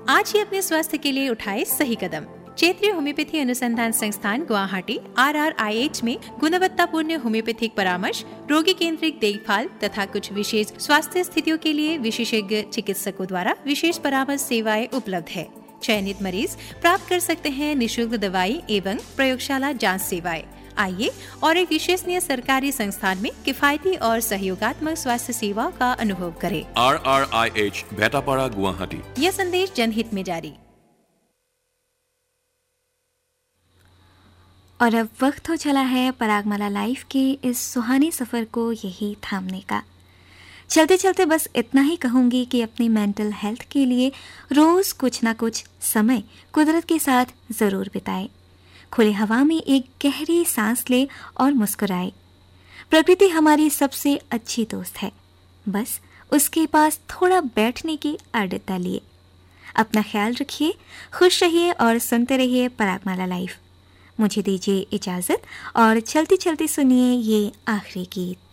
आज ही अपने स्वास्थ्य के लिए उठाए सही कदम। क्षेत्रीय होम्योपैथी अनुसंधान संस्थान गुवाहाटी RRIH में गुणवत्तापूर्ण होम्योपैथिक परामर्श, रोगी केंद्रित देखभाल तथा कुछ विशेष स्वास्थ्य स्थितियों के लिए विशेषज्ञ चिकित्सकों द्वारा विशेष परामर्श सेवाएं उपलब्ध है। चयनित मरीज प्राप्त कर सकते हैं निशुल्क दवाई एवं प्रयोगशाला जांच सेवाएं। आइए और एक विश्वसनीय सरकारी संस्थान में किफायती और सहयोगात्मक स्वास्थ्य सेवा का अनुभव करें। RRIH भेटापाड़ा गुवाहाटी। यह संदेश जनहित में जारी। और अब वक्त हो चला है परागमाला लाइफ के इस सुहाने सफ़र को यही थामने का। चलते चलते बस इतना ही कहूँगी कि अपनी मेंटल हेल्थ के लिए रोज़ कुछ ना कुछ समय कुदरत के साथ ज़रूर बिताएं। खुले हवा में एक गहरी सांस ले और मुस्कुराए। प्रकृति हमारी सबसे अच्छी दोस्त है, बस उसके पास थोड़ा बैठने की आदत डालिए। अपना ख्याल रखिए, खुश रहिए और सुनते रहिए परागमाला लाइफ। मुझे दीजिए इजाज़त और चलते चलते सुनिए ये आखिरी गीत।